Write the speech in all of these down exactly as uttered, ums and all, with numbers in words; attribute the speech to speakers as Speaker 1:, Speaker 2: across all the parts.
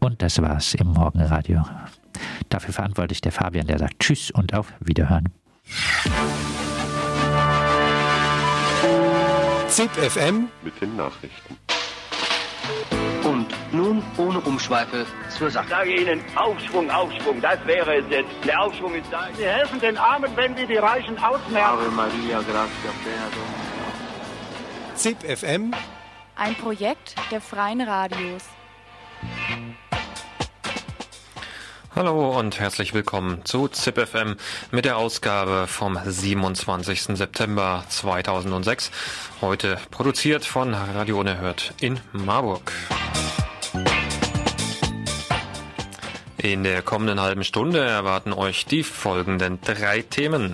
Speaker 1: Und das war's im Morgenradio. Dafür verantwortlich der Fabian, der sagt Tschüss und auf Wiederhören.
Speaker 2: Z I P F M mit den Nachrichten.
Speaker 3: Und nun ohne Umschweife zur Sache.
Speaker 4: Ich sage Ihnen, Aufschwung, Aufschwung, das wäre es jetzt. Der Aufschwung ist da.
Speaker 5: Wir helfen den Armen, wenn wir die Reichen ausmerzen.
Speaker 3: Ave Maria, gracia plena.
Speaker 2: Z I P F M,
Speaker 6: ein Projekt der Freien Radios.
Speaker 7: Hallo und herzlich willkommen zu Z I P F M mit der Ausgabe vom siebenundzwanzigsten September zweitausendsechs. Heute produziert von Radio Unerhört in Marburg. In der kommenden halben Stunde erwarten euch die folgenden drei Themen.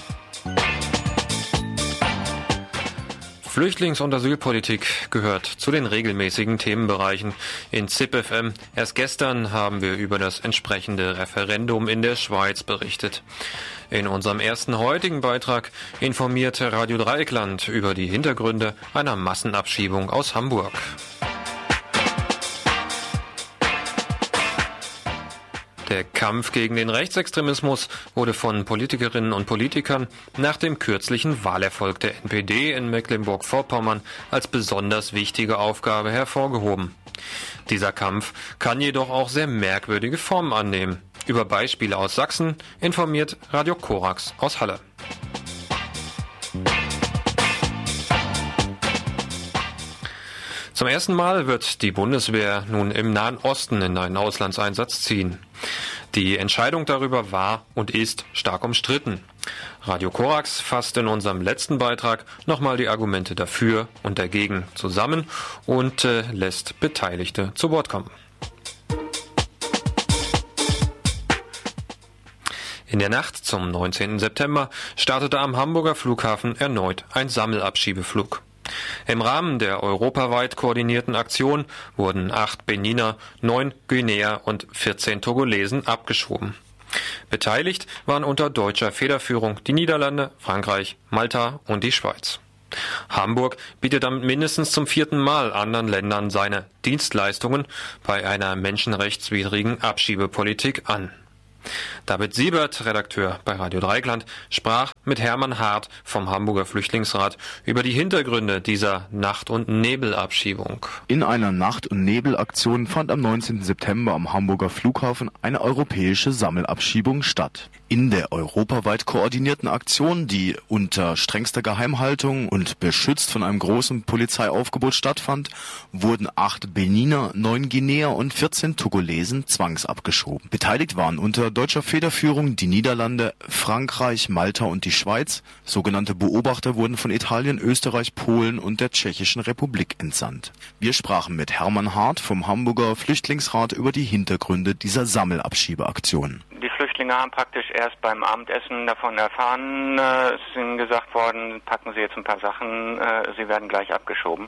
Speaker 7: Flüchtlings- und Asylpolitik gehört zu den regelmäßigen Themenbereichen in Z I P F M. Erst gestern haben wir über das entsprechende Referendum in der Schweiz berichtet. In unserem ersten heutigen Beitrag informiert Radio Dreieckland über die Hintergründe einer Massenabschiebung aus Hamburg. Der Kampf gegen den Rechtsextremismus wurde von Politikerinnen und Politikern nach dem kürzlichen Wahlerfolg der N P D in Mecklenburg-Vorpommern als besonders wichtige Aufgabe hervorgehoben. Dieser Kampf kann jedoch auch sehr merkwürdige Formen annehmen. Über Beispiele aus Sachsen informiert Radio Korax aus Halle. Zum ersten Mal wird die Bundeswehr nun im Nahen Osten in einen Auslandseinsatz ziehen. Die Entscheidung darüber war und ist stark umstritten. Radio Korax fasst in unserem letzten Beitrag nochmal die Argumente dafür und dagegen zusammen und äh, lässt Beteiligte zu Wort kommen. In der Nacht zum neunzehnten September startete am Hamburger Flughafen erneut ein Sammelabschiebeflug. Im Rahmen der europaweit koordinierten Aktion wurden acht Beniner, neun Guinea und vierzehn Togolesen abgeschoben. Beteiligt waren unter deutscher Federführung die Niederlande, Frankreich, Malta und die Schweiz. Hamburg bietet damit mindestens zum vierten Mal anderen Ländern seine Dienstleistungen bei einer menschenrechtswidrigen Abschiebepolitik an. David Siebert, Redakteur bei Radio Dreieckland, sprach mit Hermann Hart vom Hamburger Flüchtlingsrat über die Hintergründe dieser Nacht- und Nebelabschiebung.
Speaker 8: In einer Nacht- und Nebelaktion fand am neunzehnten September am Hamburger Flughafen eine europäische Sammelabschiebung statt. In der europaweit koordinierten Aktion, die unter strengster Geheimhaltung und beschützt von einem großen Polizeiaufgebot stattfand, wurden acht Beniner, neun Guinea und vierzehn Togolesen zwangsabgeschoben. Beteiligt waren unter deutscher Federführung die Niederlande, Frankreich, Malta und die Schweiz. Sogenannte Beobachter wurden von Italien, Österreich, Polen und der Tschechischen Republik entsandt. Wir sprachen mit Hermann Hart vom Hamburger Flüchtlingsrat über die Hintergründe dieser Sammelabschiebeaktion.
Speaker 9: Die Flüchtlinge haben praktisch erst beim Abendessen davon erfahren. Es ist ihnen gesagt worden, packen Sie jetzt ein paar Sachen, Sie werden gleich abgeschoben.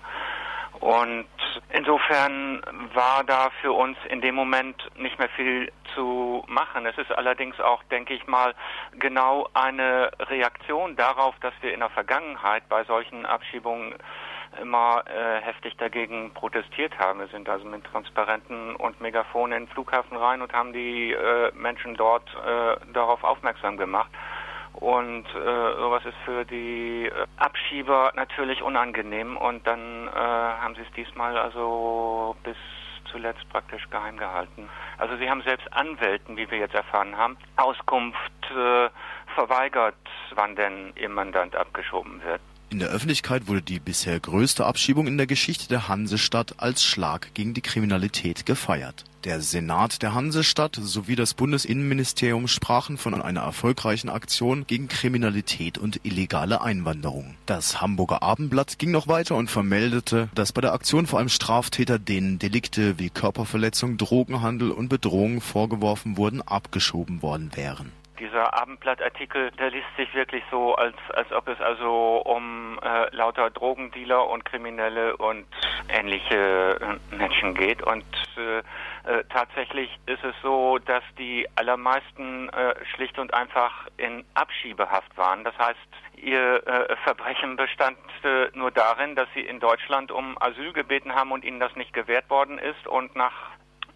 Speaker 9: Und insofern war da für uns in dem Moment nicht mehr viel zu machen. Es ist allerdings auch, denke ich mal, genau eine Reaktion darauf, dass wir in der Vergangenheit bei solchen Abschiebungen immer äh, heftig dagegen protestiert haben. Wir sind also mit Transparenten und Megafonen in den Flughafen rein und haben die äh, Menschen dort äh, darauf aufmerksam gemacht. Und äh, sowas ist für die äh, Abschieber natürlich unangenehm und dann äh, haben sie es diesmal also bis zuletzt praktisch geheim gehalten. Also sie haben selbst Anwälten, wie wir jetzt erfahren haben, Auskunft äh, verweigert, wann denn ihr Mandant abgeschoben wird.
Speaker 8: In der Öffentlichkeit wurde die bisher größte Abschiebung in der Geschichte der Hansestadt als Schlag gegen die Kriminalität gefeiert. Der Senat der Hansestadt sowie das Bundesinnenministerium sprachen von einer erfolgreichen Aktion gegen Kriminalität und illegale Einwanderung. Das Hamburger Abendblatt ging noch weiter und vermeldete, dass bei der Aktion vor allem Straftäter, denen Delikte wie Körperverletzung, Drogenhandel und Bedrohung vorgeworfen wurden, abgeschoben worden wären.
Speaker 9: Dieser Abendblattartikel, der liest sich wirklich so, als als ob es also um äh, lauter Drogendealer und Kriminelle und ähnliche äh, Menschen geht. Und äh, äh, tatsächlich ist es so, dass die allermeisten äh, schlicht und einfach in Abschiebehaft waren. Das heißt, ihr äh, Verbrechen bestand äh, nur darin, dass sie in Deutschland um Asyl gebeten haben und ihnen das nicht gewährt worden ist und nach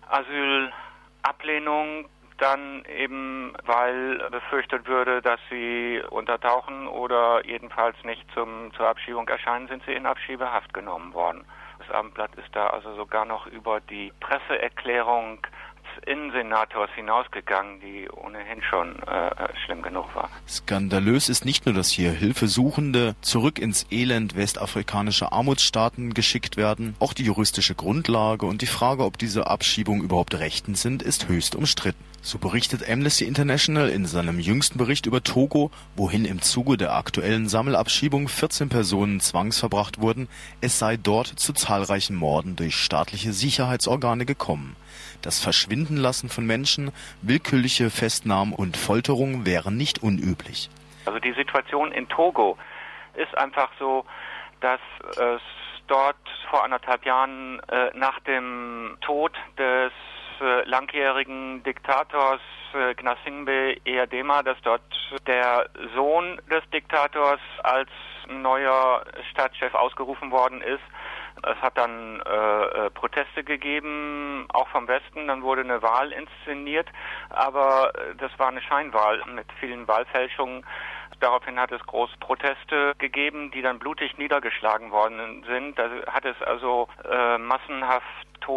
Speaker 9: Asylablehnung, dann eben, weil befürchtet würde, dass sie untertauchen oder jedenfalls nicht zum, zur Abschiebung erscheinen, sind sie in Abschiebehaft genommen worden. Das Abendblatt ist da also sogar noch über die Presseerklärung des Innensenators hinausgegangen, die ohnehin schon äh, schlimm genug war.
Speaker 8: Skandalös ist nicht nur, dass hier Hilfesuchende zurück ins Elend westafrikanischer Armutsstaaten geschickt werden, auch die juristische Grundlage und die Frage, ob diese Abschiebungen überhaupt rechtens sind, ist höchst umstritten. So berichtet Amnesty International in seinem jüngsten Bericht über Togo, wohin im Zuge der aktuellen Sammelabschiebung vierzehn Personen zwangsverbracht wurden, es sei dort zu zahlreichen Morden durch staatliche Sicherheitsorgane gekommen. Das Verschwindenlassen von Menschen, willkürliche Festnahmen und Folterungen wären nicht unüblich.
Speaker 9: Also die Situation in Togo ist einfach so, dass es dort vor anderthalb Jahren äh, nach dem Tod des äh, langjährigen Diktators äh, Gnassingbé Eyadema, dass dort der Sohn des Diktators als neuer Staatschef ausgerufen worden ist. Es hat dann äh, Proteste gegeben, auch vom Westen. Dann wurde eine Wahl inszeniert, aber das war eine Scheinwahl mit vielen Wahlfälschungen. Daraufhin hat es große Proteste gegeben, die dann blutig niedergeschlagen worden sind. Da hat es also äh, massenhaft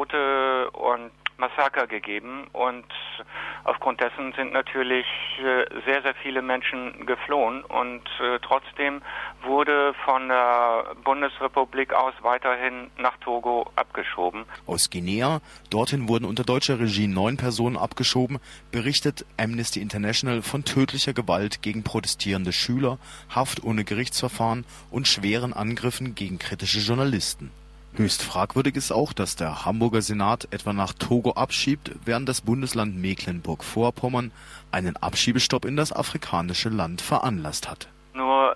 Speaker 9: Tote und Massaker gegeben und aufgrund dessen sind natürlich äh, sehr, sehr viele Menschen geflohen und äh, trotzdem wurde von der Bundesrepublik aus weiterhin nach Togo abgeschoben.
Speaker 8: Aus Guinea, dorthin wurden unter deutscher Regie neun Personen abgeschoben, berichtet Amnesty International von tödlicher Gewalt gegen protestierende Schüler, Haft ohne Gerichtsverfahren und schweren Angriffen gegen kritische Journalisten. Höchst fragwürdig ist auch, dass der Hamburger Senat etwa nach Togo abschiebt, während das Bundesland Mecklenburg-Vorpommern einen Abschiebestopp in das afrikanische Land veranlasst hat.
Speaker 9: Nur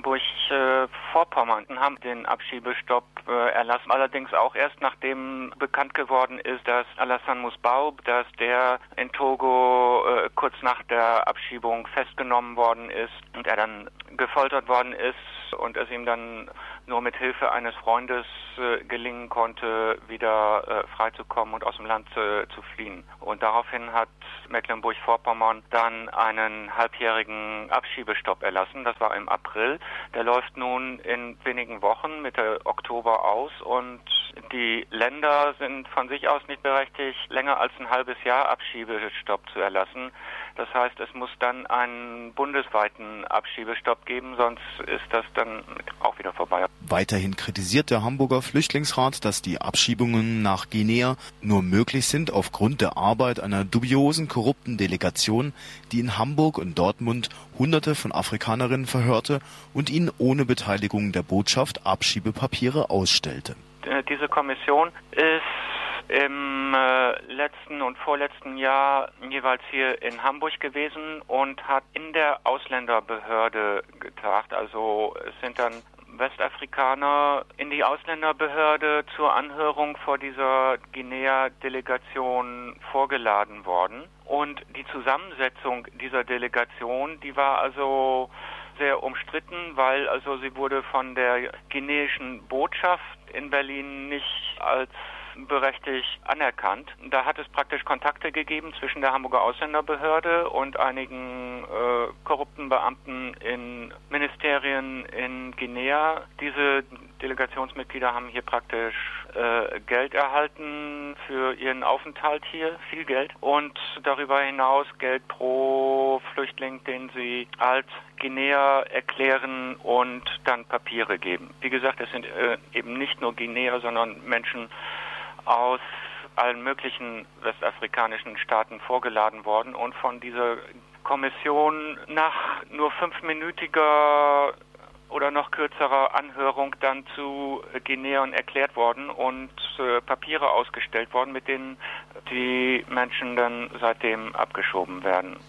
Speaker 9: Mecklenburg-Vorpommern haben den Abschiebestopp äh, erlassen, allerdings auch erst nachdem bekannt geworden ist, dass Alassane Mousbaoub, dass der in Togo äh, kurz nach der Abschiebung festgenommen worden ist und er dann gefoltert worden ist und es ihm dann nur mit Hilfe eines Freundes äh, gelingen konnte, wieder äh, freizukommen und aus dem Land äh, zu fliehen. Und daraufhin hat Mecklenburg-Vorpommern dann einen halbjährigen Abschiebestopp erlassen. Das war im April. Der läuft nun in wenigen Wochen, Mitte Oktober aus und die Länder sind von sich aus nicht berechtigt, länger als ein halbes Jahr Abschiebestopp zu erlassen. Das heißt, es muss dann einen bundesweiten Abschiebestopp geben, sonst ist das dann auch wieder vorbei.
Speaker 8: Weiterhin kritisiert der Hamburger Flüchtlingsrat, dass die Abschiebungen nach Guinea nur möglich sind aufgrund der Arbeit einer dubiosen, korrupten Delegation, die in Hamburg und Dortmund Hunderte von Afrikanerinnen verhörte und ihnen ohne Beteiligung der Botschaft Abschiebepapiere ausstellte.
Speaker 9: Diese Kommission ist im äh, letzten und vorletzten Jahr jeweils hier in Hamburg gewesen und hat in der Ausländerbehörde getagt. Also es sind dann Westafrikaner in die Ausländerbehörde zur Anhörung vor dieser Guinea-Delegation vorgeladen worden. Und die Zusammensetzung dieser Delegation, die war also sehr umstritten, weil also sie wurde von der guineischen Botschaft in Berlin nicht als berechtigt anerkannt. Da hat es praktisch Kontakte gegeben zwischen der Hamburger Ausländerbehörde und einigen äh, korrupten Beamten in Ministerien in Guinea. Diese Delegationsmitglieder haben hier praktisch äh, Geld erhalten für ihren Aufenthalt hier, viel Geld, und darüber hinaus Geld pro Flüchtling, den sie als Guinea erklären und dann Papiere geben. Wie gesagt, es sind äh, eben nicht nur Guinea, sondern Menschen aus allen möglichen westafrikanischen Staaten vorgeladen worden und von dieser Kommission nach nur fünfminütiger oder noch kürzerer Anhörung dann zu Guineern erklärt worden und äh, Papiere ausgestellt worden, mit denen die Menschen dann seitdem abgeschoben werden.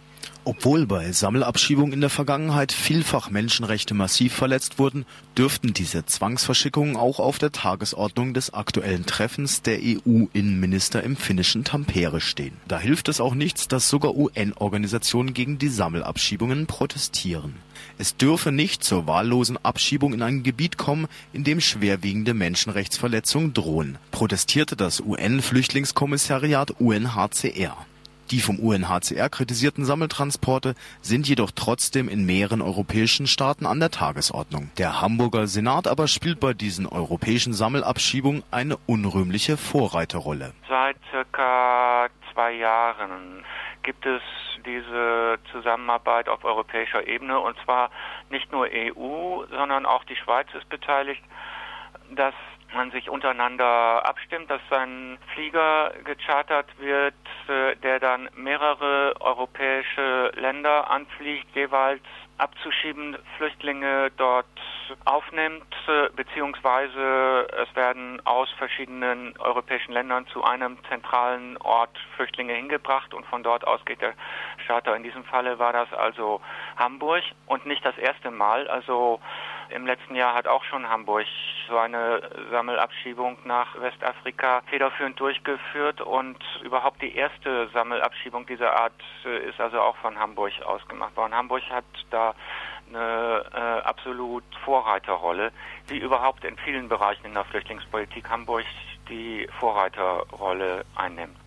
Speaker 8: Obwohl bei Sammelabschiebungen in der Vergangenheit vielfach Menschenrechte massiv verletzt wurden, dürften diese Zwangsverschickungen auch auf der Tagesordnung des aktuellen Treffens der E U-Innenminister im finnischen Tampere stehen. Da hilft es auch nichts, dass sogar U N-Organisationen gegen die Sammelabschiebungen protestieren. Es dürfe nicht zur wahllosen Abschiebung in ein Gebiet kommen, in dem schwerwiegende Menschenrechtsverletzungen drohen, protestierte das U N-Flüchtlingskommissariat U N H C R. Die vom U N H C R kritisierten Sammeltransporte sind jedoch trotzdem in mehreren europäischen Staaten an der Tagesordnung. Der Hamburger Senat aber spielt bei diesen europäischen Sammelabschiebungen eine unrühmliche Vorreiterrolle.
Speaker 9: Seit circa zwei Jahren gibt es diese Zusammenarbeit auf europäischer Ebene, und zwar nicht nur E U, sondern auch die Schweiz ist beteiligt, dass man sich untereinander abstimmt, dass ein Flieger gechartert wird, der dann mehrere europäische Länder anfliegt, jeweils abzuschieben, Flüchtlinge dort aufnimmt, beziehungsweise es werden aus verschiedenen europäischen Ländern zu einem zentralen Ort Flüchtlinge hingebracht und von dort aus geht der Charter. In diesem Falle war das also Hamburg und nicht das erste Mal. Also im letzten Jahr hat auch schon Hamburg so eine Sammelabschiebung nach Westafrika federführend durchgeführt und überhaupt die erste Sammelabschiebung dieser Art ist also auch von Hamburg ausgemacht worden. Hamburg hat da eine äh, absolut Vorreiterrolle, wie überhaupt in vielen Bereichen in der Flüchtlingspolitik Hamburg die Vorreiterrolle einnimmt.